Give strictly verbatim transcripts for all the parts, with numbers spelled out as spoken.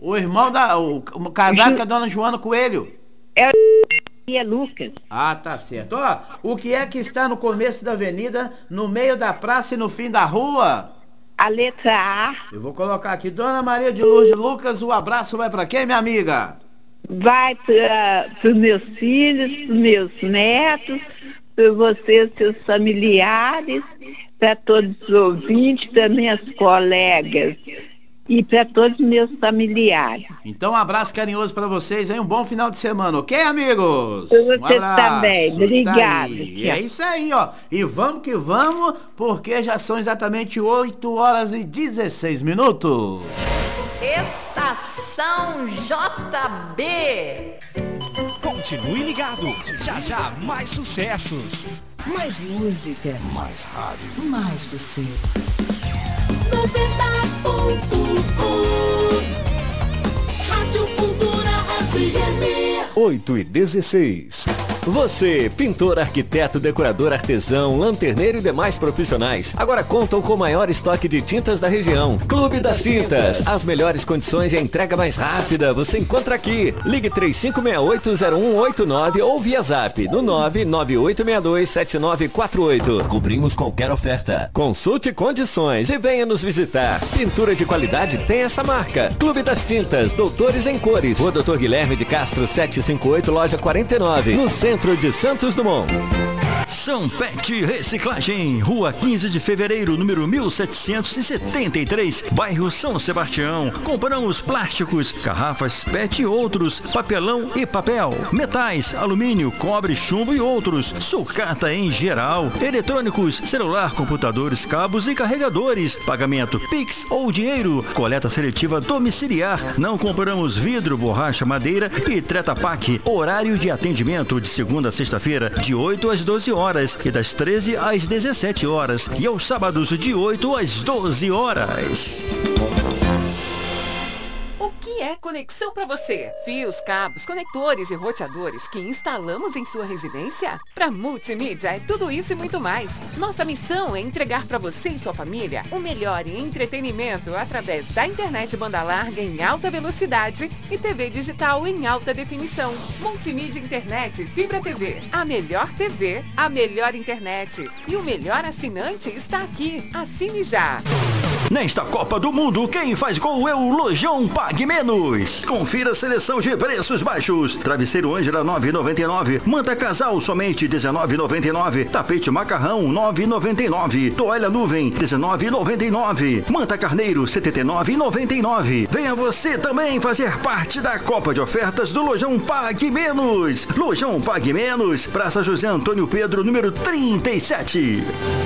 O irmão da... O, o casado Ju... com a dona Joana Coelho. É o Lucas. Ah, tá certo. Ó, o que é que está no começo da avenida, no meio da praça e no fim da rua? A letra A. Eu vou colocar aqui. Dona Maria de Lourdes Lucas, o abraço vai pra quem, minha amiga? Vai para os meus filhos, pros meus netos, para vocês, seus familiares, para todos os ouvintes, para minhas colegas e para todos os meus familiares. Então, um abraço carinhoso para vocês, hein? Um bom final de semana, ok, amigos? Para vocês um abraço, também. Obrigada. Tá é isso aí, ó. E vamos que vamos, porque já são exatamente oito horas e dezesseis minutos. Estação J B. Continue ligado. Já já mais sucessos. Mais música. Mais rádio. Mais você. noventa ponto um Rádio Cultura F M. oito e dezesseis. Você, pintor, arquiteto, decorador, artesão, lanterneiro e demais profissionais, agora contam com o maior estoque de tintas da região. Clube das Tintas. As melhores condições e a entrega mais rápida você encontra aqui. Ligue três cinco seis oito zero um oito nove ou via zap no nove nove oito seis dois sete nove quatro oito. Cobrimos qualquer oferta. Consulte condições e venha nos visitar. Pintura de qualidade tem essa marca. Clube das Tintas, Doutores em Cores. Rua Doutor Guilherme de Castro setecentos e cinquenta e oito, loja quarenta e nove, no centro de Santos Dumont. São Pet Reciclagem, Rua quinze de Fevereiro, número mil setecentos e setenta e três, bairro São Sebastião. Compramos plásticos, garrafas Pet e outros, papelão e papel, metais, alumínio, cobre, chumbo e outros, sucata em geral, eletrônicos, celular, computadores, cabos e carregadores, pagamento Pix ou dinheiro, coleta seletiva domiciliar. Não compramos vidro, borracha, madeira e Treta Pak. Horário de atendimento de segunda a sexta-feira, de oito às doze horas e das treze às dezessete horas, e aos sábados de oito às doze horas. O que é conexão para você? Fios, cabos, conectores e roteadores que instalamos em sua residência? Para Multimídia é tudo isso e muito mais. Nossa missão é entregar para você e sua família o melhor em entretenimento através da internet banda larga em alta velocidade e T V digital em alta definição. Multimídia Internet Fibra T V. A melhor T V, a melhor internet. E o melhor assinante está aqui. Assine já. Nesta Copa do Mundo, quem faz gol é o Lojão Pague Menos. Confira a seleção de preços baixos. Travesseiro Ângela nove reais e noventa e nove centavos. Manta Casal somente dezenove reais e noventa e nove centavos. Tapete Macarrão nove reais e noventa e nove centavos. Toalha Nuvem dezenove reais e noventa e nove centavos. Manta Carneiro setenta e nove reais e noventa e nove centavos. Venha você também fazer parte da Copa de Ofertas do Lojão Pague Menos. Lojão Pague Menos, Praça José Antônio Pedro, número trinta e sete.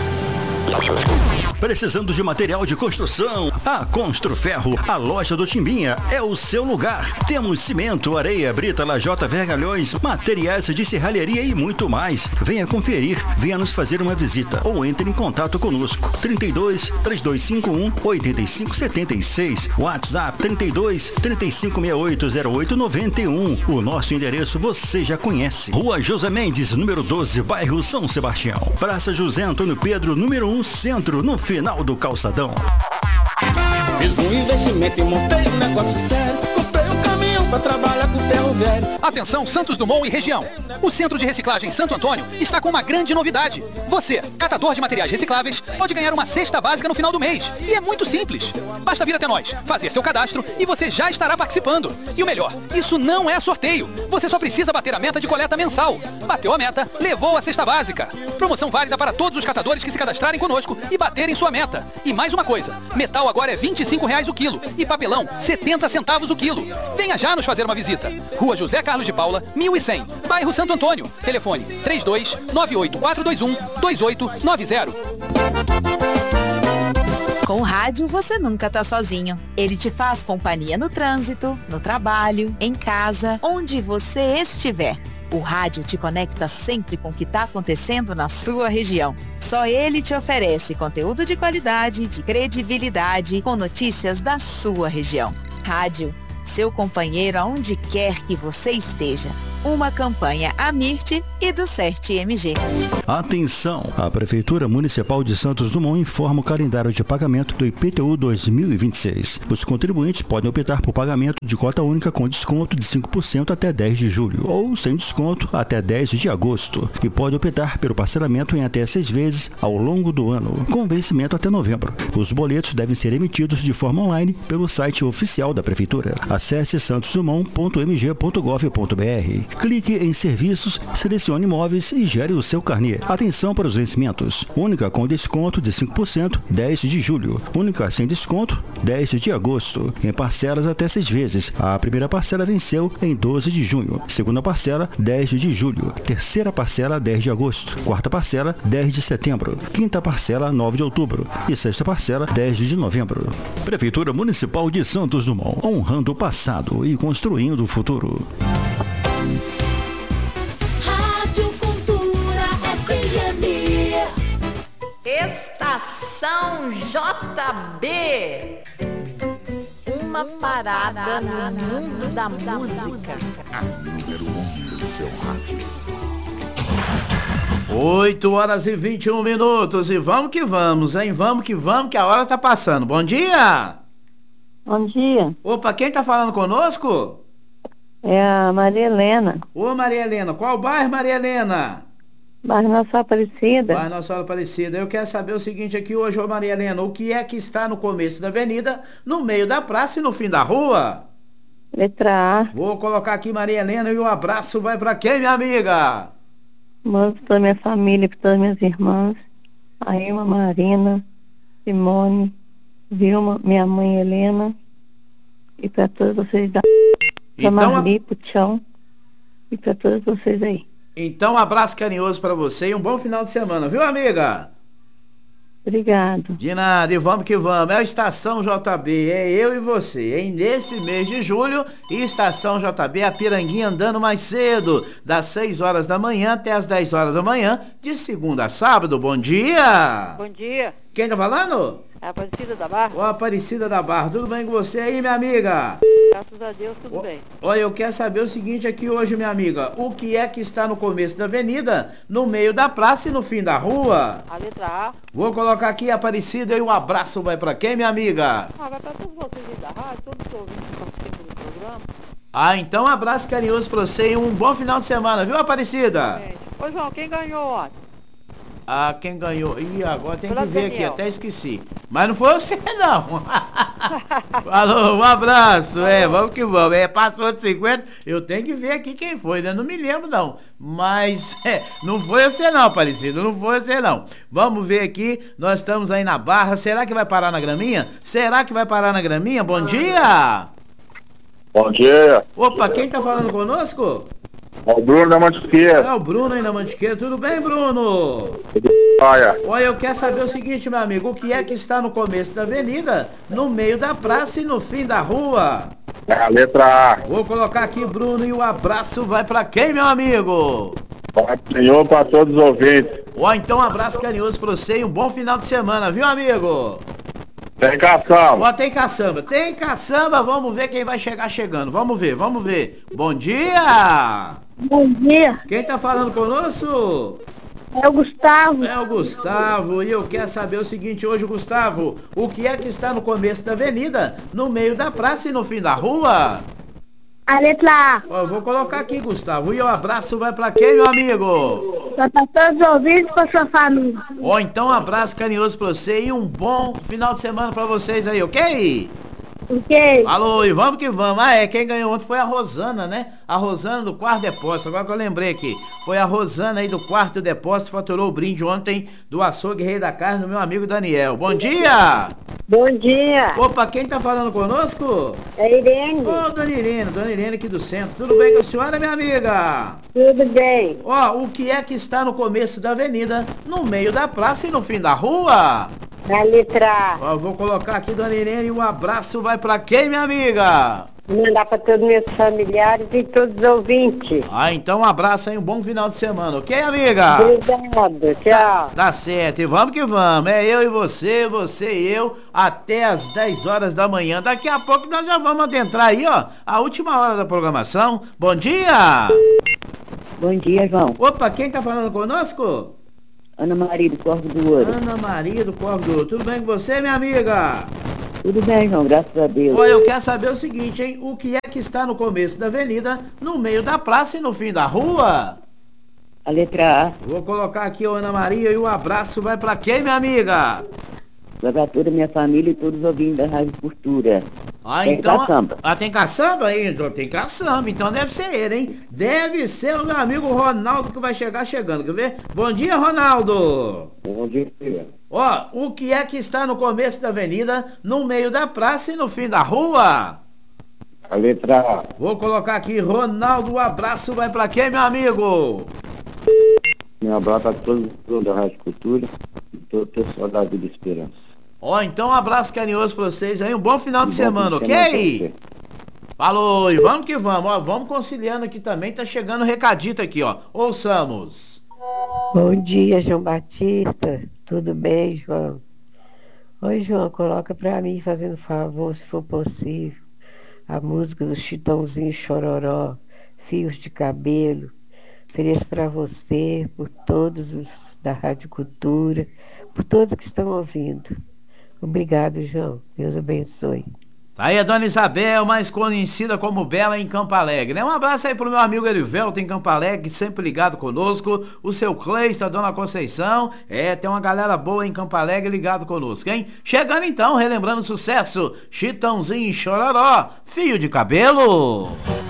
Precisando de material de construção? A Construferro, a loja do Timbinha, é o seu lugar. Temos cimento, areia, brita, lajota, vergalhões, materiais de serralheria e muito mais. Venha conferir, venha nos fazer uma visita ou entre em contato conosco. trinta e dois, três dois cinco um, oito cinco sete seis, WhatsApp trinta e dois, trinta e cinco sessenta e oito, zero oito noventa e um. O nosso endereço você já conhece. Rua José Mendes, número doze, bairro São Sebastião. Praça José Antônio Pedro, número um, centro, no final do calçadão. Fiz um investimento e montei um negócio sério. Comprei um caminhão pra trabalhar com ferro velho. Atenção Santos Dumont e região. O Centro de Reciclagem Santo Antônio está com uma grande novidade. Você, catador de materiais recicláveis, pode ganhar uma cesta básica no final do mês. E é muito simples. Basta vir até nós, fazer seu cadastro e você já estará participando. E o melhor, isso não é sorteio. Você só precisa bater a meta de coleta mensal. Bateu a meta, levou a cesta básica. Promoção válida para todos os catadores que se cadastrarem conosco e baterem sua meta. E mais uma coisa, metal agora é vinte e cinco reais o quilo e papelão setenta centavos o quilo. Venha já nos fazer uma visita. Rua José Carlos de Paula, mil e cem, bairro Santo Antônio. Telefone três dois nove oito quatro dois um dois oito nove zero. Com o rádio, você nunca tá sozinho. Ele te faz companhia no trânsito, no trabalho, em casa, onde você estiver. O rádio te conecta sempre com o que está acontecendo na sua região. Só ele te oferece conteúdo de qualidade, de credibilidade, com notícias da sua região. Rádio, seu companheiro aonde quer que você esteja. Uma campanha Amirte e do CERT M G. Atenção! A Prefeitura Municipal de Santos Dumont informa o calendário de pagamento do I P T U dois mil e vinte e seis. Os contribuintes podem optar por pagamento de cota única com desconto de cinco por cento até dez de julho, ou sem desconto até dez de agosto, e pode optar pelo parcelamento em até seis vezes ao longo do ano, com vencimento até novembro. Os boletos devem ser emitidos de forma online pelo site oficial da Prefeitura. Acesse santos dumont ponto m g ponto gov ponto b r. Clique em Serviços, selecione Imóveis e gere o seu carnê. Atenção para os vencimentos. Única com desconto de cinco por cento, dez de julho. Única sem desconto, dez de agosto. Em parcelas até seis vezes. A primeira parcela venceu em doze de junho. Segunda parcela, dez de julho. Terceira parcela, dez de agosto. Quarta parcela, dez de setembro. Quinta parcela, nove de outubro. E sexta parcela, dez de novembro. Prefeitura Municipal de Santos Dumont. Honrando o passado e construindo o futuro. Rádio Cultura F M. Estação J B. Uma parada no mundo da música. A número um do seu rádio. oito horas e vinte e um minutos. E vamos que vamos, hein? Vamos que vamos, que a hora tá passando. Bom dia! Bom dia. Opa, quem tá falando conosco? É a Maria Helena. Ô, Maria Helena, qual bairro, Maria Helena? Bairro Nossa Aparecida. Bairro Nossa Senhora Aparecida. Eu quero saber o seguinte aqui hoje, ô Maria Helena, o que é que está no começo da avenida, no meio da praça e no fim da rua? Letra A. Vou colocar aqui, Maria Helena, e o abraço vai pra quem, minha amiga? Mando para minha família, para todas minhas irmãs. A Irma, Marina, Simone, Vilma, minha mãe Helena. E para todos vocês da... Pra Então, Marli, pro Tchão. E para todos vocês aí. Então, um abraço carinhoso pra você e um bom final de semana, viu, amiga? Obrigado. De nada, e vamos que vamos. É a Estação J B, é eu e você. Hein? Nesse mês de julho, Estação J B, a Piranguinha andando mais cedo, das seis horas da manhã até as dez horas da manhã, de segunda a sábado. Bom dia! Bom dia. Quem tá falando? É a Aparecida da Barra. Ô, Aparecida da Barra, tudo bem com você aí, minha amiga? Graças a Deus, tudo Ô, bem. Olha, eu quero saber o seguinte aqui hoje, minha amiga. O que é que está no começo da avenida, no meio da praça e no fim da rua? A letra A. Vou colocar aqui, Aparecida, e um abraço vai pra quem, minha amiga? Ah, vai pra todos vocês aí da rádio, todos os ouvintes que participam do programa. Ah, então um abraço carinhoso pra você e um bom final de semana, viu, Aparecida? Gente. Ô, João, quem ganhou ontem? Ah, quem ganhou? Ih, agora tem que Pela ver aqui, Daniel. até esqueci. Mas não foi você, não. Falou, um abraço, é, vamos que vamos. É, passou de cinquenta, eu tenho que ver aqui quem foi, né? Não me lembro, não. Mas, é, não foi você não, Aparecido, não foi você não. Vamos ver aqui, nós estamos aí na Barra, será que vai parar na graminha? Será que vai parar na graminha? Bom dia! Bom dia. Opa, quem tá falando conosco? É o Bruno da Mantiqueira. É o Bruno aí na Mantiqueira, tudo bem, Bruno? Olha. Olha, eu quero saber o seguinte, meu amigo, o que é que está no começo da avenida, no meio da praça e no fim da rua? É a letra A. Vou colocar aqui, Bruno, e o abraço vai pra quem, meu amigo? Para o Senhor, para todos os ouvintes. Ó, então um abraço carinhoso pra você e um bom final de semana, viu, amigo? Tem caçamba. Ó, tem caçamba, tem caçamba, vamos ver quem vai chegar chegando, vamos ver, vamos ver. Bom dia! Bom dia. Quem tá falando conosco? É o Gustavo. É o Gustavo, e eu quero saber o seguinte hoje, Gustavo, o que é que está no começo da avenida, no meio da praça e no fim da rua? A letra A. Ó, eu vou colocar aqui, Gustavo, e o abraço vai pra quem, meu amigo? Só pra todos os ouvintes com a sua família. Ó, então um abraço carinhoso pra você e um bom final de semana pra vocês aí, ok? Ok. Alô, e vamos que vamos. Ah, é, quem ganhou ontem foi a Rosana, né? A Rosana do Quarto Depósito, agora que eu lembrei aqui. Foi a Rosana aí do Quarto Depósito, faturou o brinde ontem do açougue Rei da Carne do meu amigo Daniel. Bom dia! Bom dia. Opa, quem tá falando conosco? É Irene. Ô, Dona Irene, Dona Irene aqui do centro. Tudo bem com a senhora, minha amiga? Tudo bem. Ó, o que é que está no começo da avenida, no meio da praça e no fim da rua? A letra A. Ó, vou colocar aqui, Dona Irene, e um abraço vai pra quem, minha amiga? Mandar para todos meus familiares e todos os ouvintes. Ah, então um abraço aí, um bom final de semana, ok, amiga? Obrigado, tchau. Tá certo, e vamos que vamos. É eu e você, você e eu, até as dez horas da manhã. Daqui a pouco nós já vamos adentrar aí, ó, a última hora da programação. Bom dia! Bom dia, João. Opa, quem tá falando conosco? Ana Maria do Corvo do Ouro. Ana Maria do Corvo do Ouro. Tudo bem com você, minha amiga? Tudo bem, João, graças a Deus. Olha, eu quero saber o seguinte, hein? O que é que está no começo da avenida, no meio da praça e no fim da rua? A letra A. Vou colocar aqui, ô Ana Maria, e o abraço vai pra quem, minha amiga? Vai pra toda a minha família e todos os ouvintes da Rádio Cultura. Ah, tem então... caçamba. Ah, tem caçamba aí? Então tem caçamba, então deve ser ele, hein? Deve ser o meu amigo Ronaldo que vai chegar chegando, quer ver? Bom dia, Ronaldo! Bom dia. Ó, o que é que está no começo da avenida, no meio da praça e no fim da rua? A letra A. Vou colocar aqui, Ronaldo, o abraço vai pra quem, meu amigo? Meu abraço a todos da Rádio Cultura e todo o pessoal da Vida Esperança. Ó, então um abraço carinhoso pra vocês aí, um bom final de Um bom semana, fim de semana pra ok? você. Falou, e vamos que vamos, ó, vamos conciliando aqui também, tá chegando um recadito aqui, ó, ouçamos. Bom dia, João Batista, tudo bem, João? Oi, João, coloca pra mim, fazendo favor, se for possível, a música do Chitãozinho Chororó, Fios de Cabelo. Ofereço para você, por todos os da Rádio Cultura, por todos que estão ouvindo. Obrigado, João. Deus abençoe. Tá aí a Dona Isabel, mais conhecida como Bela em Campo Alegre, né? Um abraço aí pro meu amigo Erivelto em Campo Alegre, sempre ligado conosco. O seu Cleista, a Dona Conceição. É, tem uma galera boa em Campo Alegre ligado conosco, hein? Chegando então, relembrando o sucesso, Chitãozinho e Chororó, Fio de Cabelo.